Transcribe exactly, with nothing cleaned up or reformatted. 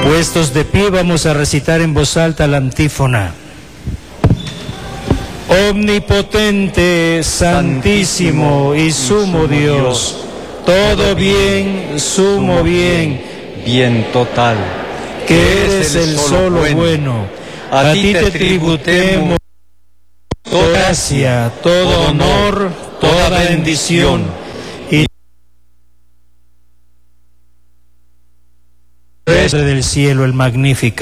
Puestos de pie, vamos a recitar en voz alta la antífona. Omnipotente, santísimo y sumo Dios, todo bien, sumo bien, bien total, que eres el solo bueno, a ti te tributemos toda gracia, todo honor, toda bendición, y Padre del cielo, el Magnificat.